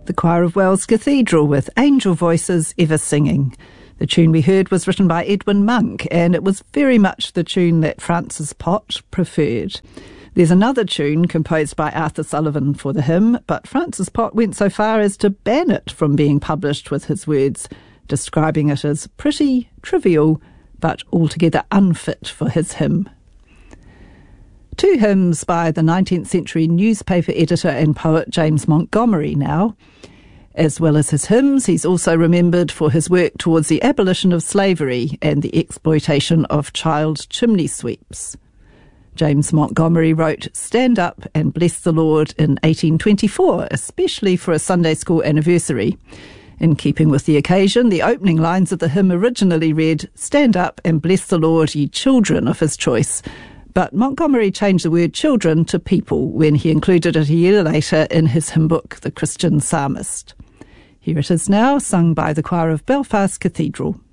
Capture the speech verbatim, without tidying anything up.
The Choir of Wells Cathedral with Angel Voices Ever Singing. The tune we heard was written by Edwin Monk, and it was very much the tune that Francis Pott preferred. There's another tune composed by Arthur Sullivan for the hymn, but Francis Pott went so far as to ban it from being published with his words, describing it as pretty, trivial, but altogether unfit for his hymn. Two hymns by the nineteenth century newspaper editor and poet James Montgomery now. As well as his hymns, he's also remembered for his work towards the abolition of slavery and the exploitation of child chimney sweeps. James Montgomery wrote Stand Up and Bless the Lord in eighteen twenty-four, especially for a Sunday school anniversary. In keeping with the occasion, the opening lines of the hymn originally read, Stand up and bless the Lord, ye children of his choice. But Montgomery changed the word children to people when he included it a year later in his hymn book, The Christian Psalmist. Here it is now, sung by the choir of Belfast Cathedral.